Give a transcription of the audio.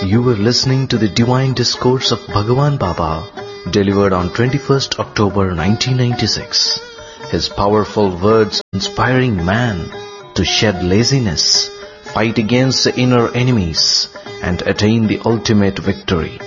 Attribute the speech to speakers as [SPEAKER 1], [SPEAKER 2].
[SPEAKER 1] You were listening to the Divine Discourse of Bhagavan Baba, delivered on 21st October 1996. His powerful words inspiring man to shed laziness, fight against the inner enemies, and attain the ultimate victory.